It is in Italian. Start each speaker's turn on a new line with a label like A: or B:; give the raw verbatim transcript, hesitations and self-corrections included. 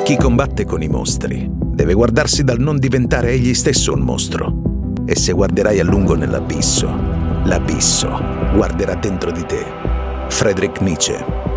A: Chi combatte con i mostri deve guardarsi dal non diventare egli stesso un mostro. E se guarderai a lungo nell'abisso, l'abisso guarderà dentro di te. Friedrich Nietzsche.